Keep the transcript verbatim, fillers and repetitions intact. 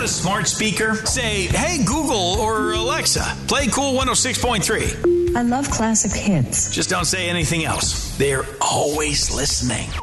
a smart speaker? Say, hey, Google or Alexa, play Cool one oh six point three. I love classic hits. Just don't say anything else. They're always listening.